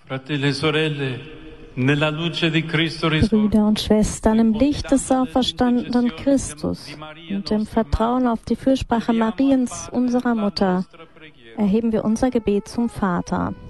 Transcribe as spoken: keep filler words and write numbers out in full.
Fratelli e sorelle, nella luce di Cristo Brüder und Schwestern, im Licht des auferstandenen Christus und im Vertrauen auf die Fürsprache Mariens, unserer Mutter, erheben wir unser Gebet zum Vater.